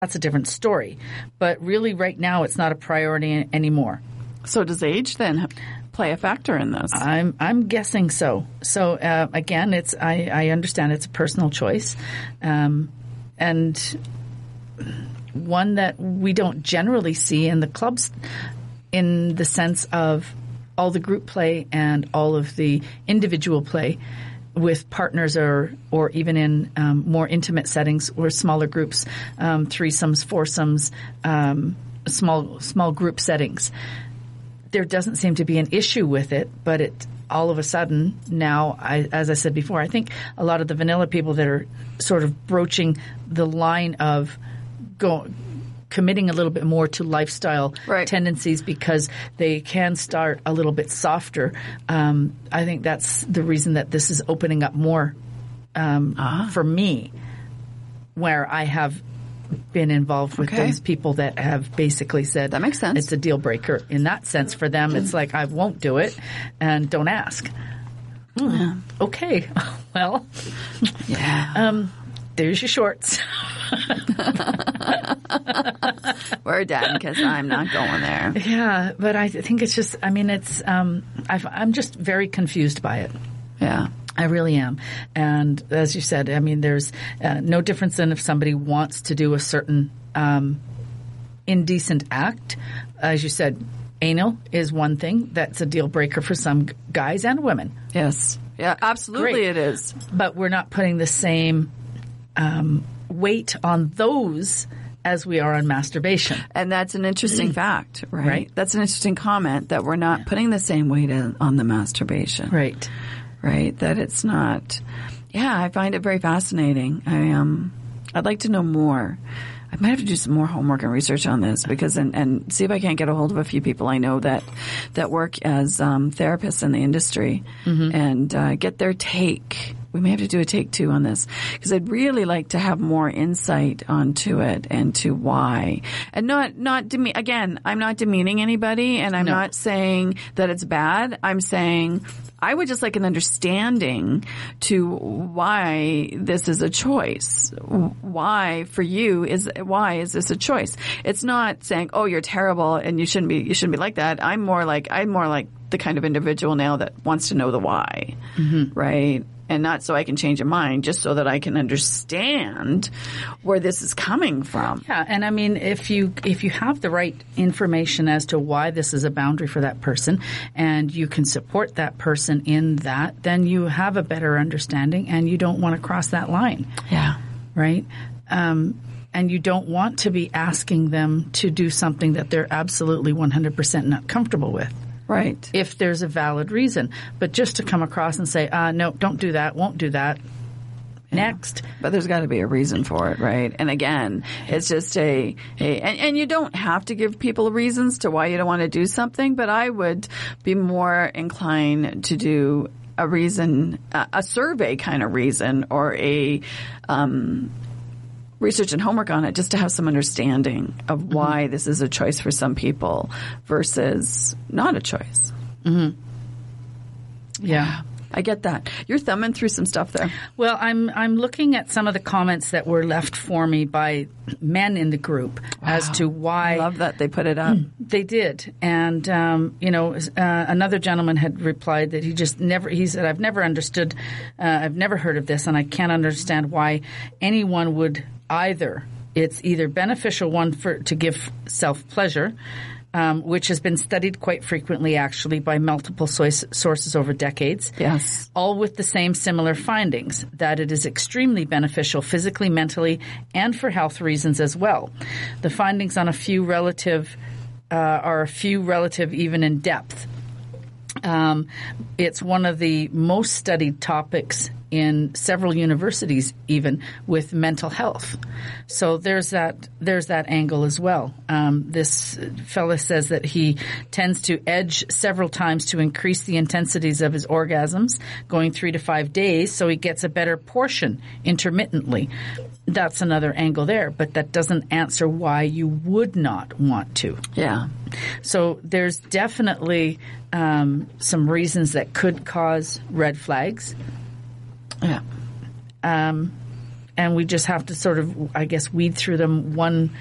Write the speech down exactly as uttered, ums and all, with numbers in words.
that's a different story. But really right now it's not a priority anymore. So does age then play a factor in this? I'm I'm guessing so. So uh, again, it's I, I understand it's a personal choice, um, and one that we don't generally see in the clubs, in the sense of all the group play and all of the individual play with partners, or or even in um, more intimate settings or smaller groups, um, threesomes, foursomes, um, small small group settings. There doesn't seem to be an issue with it, but it all of a sudden now, I, as I said before, I think a lot of the vanilla people that are sort of broaching the line of go, committing a little bit more to lifestyle right. tendencies because they can start a little bit softer. Um, I think that's the reason that this is opening up more um, ah. for me, where I have been involved with okay. those people that have basically said that makes sense. It's a deal breaker in that sense for them. It's like, I won't do it and don't ask. Mm, yeah. Okay. Well, yeah. Um, there's your shorts. We're done because I'm not going there. Yeah, but I think it's just, I mean, it's, um, I've, I'm just very confused by it. Yeah. I really am. And as you said, I mean, there's uh, no difference in if somebody wants to do a certain um, indecent act. As you said, anal is one thing. That's a deal breaker for some g- guys and women. Yes. Yeah, absolutely Great. It is. But we're not putting the same um, weight on those as we are on masturbation. And that's an interesting fact, right? Right. That's an interesting comment that we're not putting the same weight in, on the masturbation. Right. Right, that it's not. Yeah, I find it very fascinating. I um, I'd like to know more. I might have to do some more homework and research on this because and, and see if I can't get a hold of a few people I know that that work as um, therapists in the industry mm-hmm. and uh, get their take. We may have to do a take two on this because I'd really like to have more insight onto it and to why. And not, not, deme- again, I'm not demeaning anybody and I'm no. not saying that it's bad. I'm saying I would just like an understanding to why this is a choice. Why for you is, why is this a choice? It's not saying, oh, you're terrible and you shouldn't be, you shouldn't be like that. I'm more like, I'm more like the kind of individual now that wants to know the why. Mm-hmm. Right? And not so I can change a mind, just so that I can understand where this is coming from. Yeah, and I mean, if you if you have the right information as to why this is a boundary for that person, and you can support that person in that, then you have a better understanding, and you don't want to cross that line. Yeah. Right? Um, and you don't want to be asking them to do something that they're absolutely one hundred percent not comfortable with. Right. If there's a valid reason. But just to come across and say, uh, no, don't do that, won't do that. Yeah. Next. But there's got to be a reason for it, right? And again, it's just a, a and, and you don't have to give people reasons to why you don't want to do something, but I would be more inclined to do a reason, a, a survey kind of reason or a, um, research and homework on it just to have some understanding of why mm-hmm. this is a choice for some people versus not a choice. Mm-hmm. Yeah. I get that. You're thumbing through some stuff there. Well, I'm I'm looking at some of the comments that were left for me by men in the group wow. as to why. I love that they put it up. They did, and um, you know, uh, another gentleman had replied that he just never. He said, "I've never understood. Uh, I've never heard of this, and I can't understand why anyone would either. It's either beneficial one for to give self pleasure." Um, which has been studied quite frequently, actually, by multiple so- sources over decades. Yes. All with the same similar findings, that it is extremely beneficial physically, mentally, and for health reasons as well. The findings on a few relative uh, are a few relative even in depth. Um, it's one of the most studied topics in several universities, even with mental health. So there's that there's that angle as well. Um, this fella says that he tends to edge several times to increase the intensities of his orgasms, going three to five days, so he gets a better portion intermittently. That's another angle there, but that doesn't answer why you would not want to. Yeah. So there's definitely um, some reasons that could cause red flags. Yeah. Um, and we just have to sort of, I guess, weed through them one